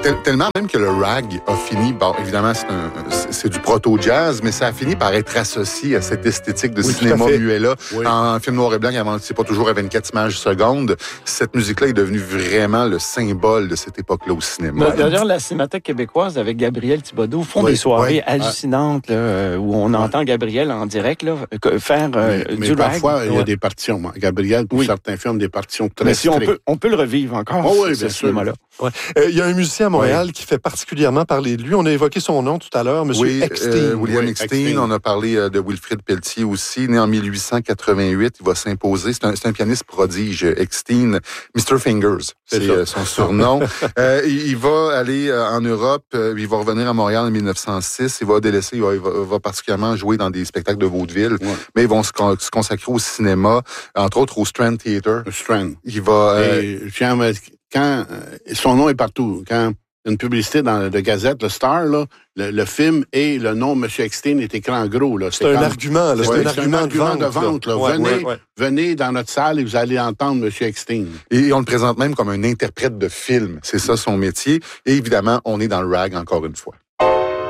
Tellement même que le rag a fini, bon, évidemment, c'est du proto-jazz, mais ça a fini par être associé à cette esthétique de cinéma muet-là. Oui. En film noir et blanc, c'est pas toujours à 24 images secondes. Cette musique-là est devenue vraiment le symbole de cette époque-là au cinéma. D'ailleurs, la Cinémathèque québécoise avec Gabriel Thibodeau font des soirées hallucinantes là, où on entend Gabriel en direct là, faire mais du parfois, rag. Il y a des partitions. Gabriel, pour certains films, des partitions très strictes. Mais si on peut le revivre encore, ce cinéma-là. Ouais. Il y a un musicien à Montréal qui fait particulièrement parler de lui. On a évoqué son nom tout à l'heure, M. Eckstein. William Eckstein. On a parlé de Wilfrid Pelletier aussi, né en 1888. Il va s'imposer. C'est un pianiste prodige, Eckstein. Mr. Fingers, c'est son surnom. Il va aller en Europe. Il va revenir à Montréal en 1906. Il va délaisser. Il va particulièrement jouer dans des spectacles de vaudeville. Ouais. Mais ils vont se consacrer au cinéma, entre autres au Strand Theatre. Strand. Il va... Quand son nom est partout, quand une publicité dans la Gazette, le Star, là, le film et le nom M. Eckstein est écrit en gros. Là. C'est un argument. Là. C'est un argument de vente. Là. Venez dans notre salle et vous allez entendre M. Eckstein. Et on le présente même comme un interprète de film. C'est ça son métier. Et évidemment, on est dans le rag encore une fois.